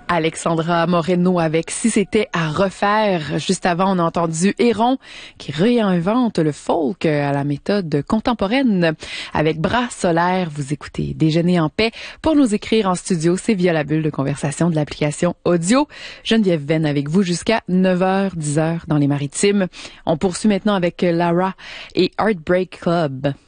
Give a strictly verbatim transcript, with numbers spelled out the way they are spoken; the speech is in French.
Alexandra Moreno avec Si c'était à refaire. Juste avant, on a entendu Héron qui réinvente le folk à la méthode contemporaine. Avec Bras solaire, vous écoutez Déjeuner en paix. Pour nous écrire en studio, c'est via la bulle de conversation de l'application audio. Geneviève Venn avec vous jusqu'à neuf heures, dix heures dans les Maritimes. On poursuit maintenant avec Lara et Heartbreak Club.